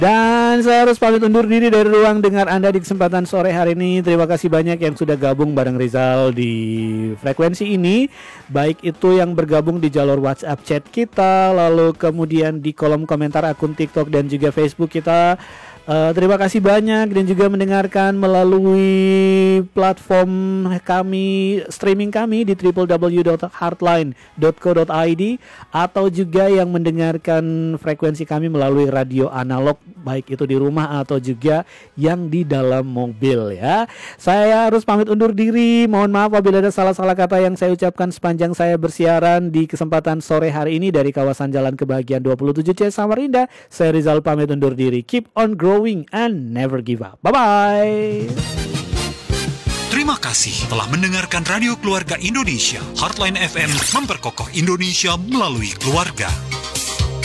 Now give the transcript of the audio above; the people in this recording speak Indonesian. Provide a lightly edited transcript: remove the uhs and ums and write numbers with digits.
Dan saya harus pamit undur diri dari ruang dengar Anda di kesempatan sore hari ini. Terima kasih banyak yang sudah gabung bareng Rizal di frekuensi ini. Baik itu yang bergabung di jalur WhatsApp chat kita, lalu kemudian di kolom komentar akun TikTok dan juga Facebook kita. Terima kasih banyak dan juga mendengarkan melalui platform kami, streaming kami di www.heartline.co.id atau juga yang mendengarkan frekuensi kami melalui radio analog baik itu di rumah atau juga yang di dalam mobil ya. Saya harus pamit undur diri. Mohon maaf apabila ada salah-salah kata yang saya ucapkan sepanjang saya bersiaran di kesempatan sore hari ini dari kawasan Jalan Kebahagiaan 27C Samarinda. Saya Rizal pamit undur diri. Keep on growing and never give up. Bye-bye. Terima kasih telah mendengarkan Radio Keluarga Indonesia. Heartline FM memperkokoh Indonesia melalui keluarga.